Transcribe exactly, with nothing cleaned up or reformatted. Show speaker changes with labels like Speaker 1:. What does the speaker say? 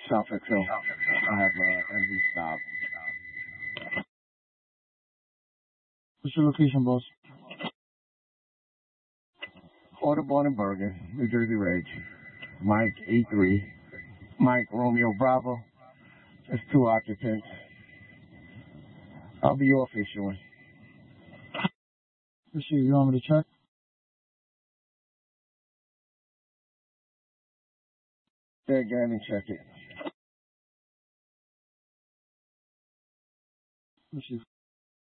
Speaker 1: Suffolk Hill. I have uh, M V stop.
Speaker 2: What's your location, boss?
Speaker 1: Audubon and Bergen, New Jersey Rage. Mike E three. Mike Romeo Bravo. There's two occupants. I'll be off issuing.
Speaker 2: Appreciate you. You want me to check?
Speaker 1: Yeah, go ahead and check it.
Speaker 2: Appreciate you.